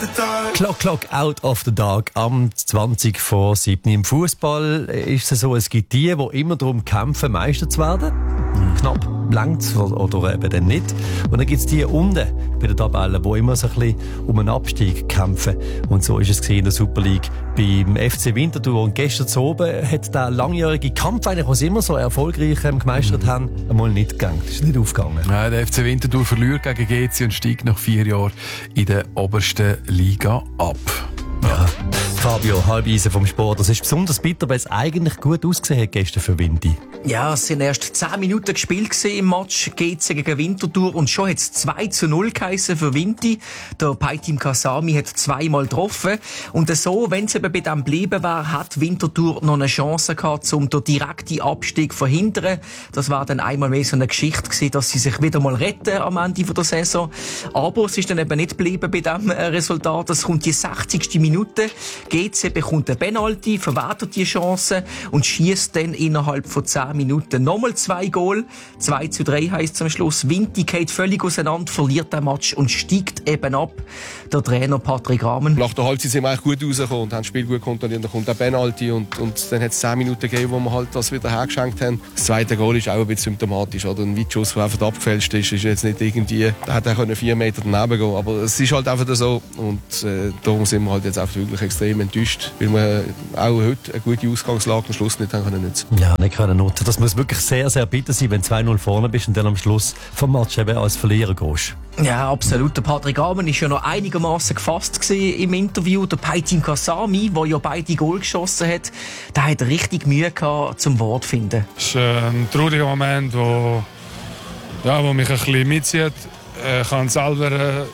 Clock out of the dark am 20 vor 7. Im Fußball ist es so, es gibt die immer darum kämpfen, Meister zu werden. Knapp längt's oder eben dann nicht. Und dann gibt's die unten bei der Tabelle, die immer so ein bisschen um einen Abstieg kämpfen. Und so ist es in der Super League beim FC Winterthur. Und gestern zu oben hat der langjährige Kampf, eigentlich, was immer so erfolgreich gemeistert haben, einmal nicht gegangen. Das ist nicht aufgegangen. Ja, der FC Winterthur verliert gegen GC und steigt nach 4 Jahren in der obersten Liga ab. Ja. Fabio, Halbeisen vom Sport. Das ist besonders bitter, weil es eigentlich gut ausgesehen hat gestern für Winti. Ja, es sind erst 10 Minuten gespielt im Match GC gegen Winterthur und schon hat es 2:0 geheissen für Winti. Der Paitim Kasami hat 2-mal getroffen. Und so, wenn es eben bei dem geblieben wäre, hat Winterthur noch eine Chance gehabt, um den direkten Abstieg zu verhindern. Das war dann einmal mehr so eine Geschichte gewesen, dass sie sich wieder mal retten am Ende der Saison. Aber es ist dann eben nicht geblieben bei diesem Resultat. Es kommt die 60. Minute. GC bekommt eine Penalty, verwertet die Chance und schießt dann innerhalb von 10 Minuten nochmal 2 Goal. 2:3 heisst zum Schluss. Winti geht völlig auseinander, verliert den Match und steigt eben ab. Der Trainer Patrick Rahmen. Nach der Halbzeit sind wir eigentlich gut rausgekommen und haben das Spiel gut kontrolliert. Dann kommt eine Penalty und dann hat es 10 Minuten gegeben, wo wir halt das wieder hergeschenkt haben. Das zweite Goal ist auch ein bisschen symptomatisch. Oder? Ein Weitschuss, der einfach abgefälscht ist jetzt nicht irgendwie, da hätte er 4 Meter daneben gehen. Aber es ist halt einfach so. Und darum sind wir halt jetzt einfach wirklich extrem enttäuscht, weil wir auch heute eine gute Ausgangslage am Schluss nicht haben nutzen. Ja, nicht können nutzen. Das muss wirklich sehr, sehr bitter sein, wenn du 2:0 vorne bist und dann am Schluss vom Match eben als Verlierer gehst. Ja, absolut. Der Patrick Rahmen war ja noch einigermaßen gefasst im Interview. Der Paitim Kasami, der ja beide Goal geschossen hat, der hat richtig Mühe gehabt, zum Wort zu finden. Es ist ein trauriger Moment, wo mich ein bisschen mitzieht. Ich kann selber,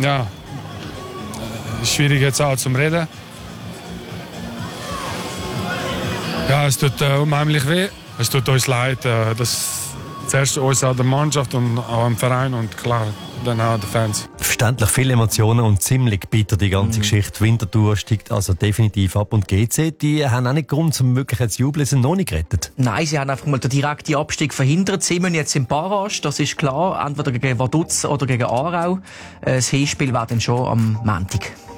schwierig jetzt auch zum Reden. Ja, es tut unheimlich weh. Es tut uns leid. Zuerst uns an der Mannschaft und auch am Verein und klar, dann auch den Fans. Verständlich, viele Emotionen und ziemlich bitter die ganze Geschichte. Winterthur steigt also definitiv ab und GC, die haben auch nicht Grund, um wirklich jetzt zu jubeln, sind noch nicht gerettet. Nein, sie haben einfach mal den direkten Abstieg verhindert. Sie müssen jetzt im Barrage, das ist klar, entweder gegen Vaduz oder gegen Aarau. Das Hinspiel war dann schon am Montag.